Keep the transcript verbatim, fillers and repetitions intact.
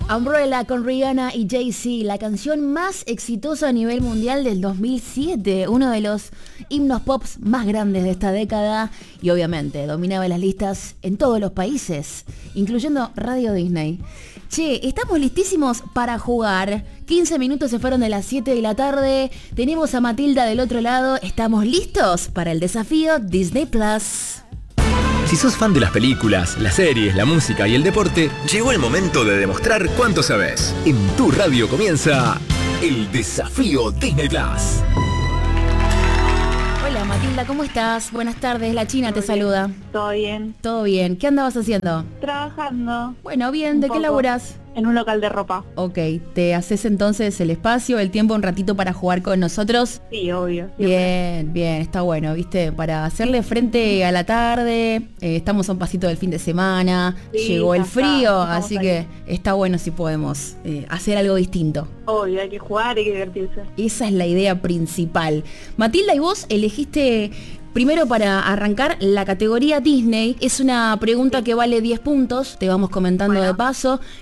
Umbrella con Rihanna y Jay-Z, la canción más exitosa a nivel mundial del dos mil siete, uno de los himnos pop más grandes de esta década y obviamente dominaba las listas en todos los países, incluyendo Radio Disney. Che, estamos listísimos para jugar. quince minutos se fueron de las siete de la tarde. Tenemos a Matilda del otro lado. ¿Estamos listos para el desafío Disney Plus? Si sos fan de las películas, las series, la música y el deporte, llegó el momento de demostrar cuánto sabes. En tu radio comienza el desafío Disney Plus. Hola Matilda, ¿cómo estás? Buenas tardes, la China te saluda. Todo bien. Todo bien. ¿Qué andabas haciendo? Trabajando. Bueno, bien. ¿De qué laburás? En un local de ropa. Ok, ¿te haces entonces el espacio, el tiempo, un ratito para jugar con nosotros? Sí, obvio. Siempre. Bien, bien, está bueno, ¿viste? Para hacerle frente a la tarde, eh, estamos a un pasito del fin de semana, Sí, llegó el ya frío, está, así estamos que ahí. está bueno si podemos eh, hacer algo distinto. Obvio, hay que jugar, hay que divertirse. Esa es la idea principal. Matilda, y vos elegiste... Primero, para arrancar, la categoría Disney es una pregunta que vale diez puntos, te vamos comentando Bueno. de paso,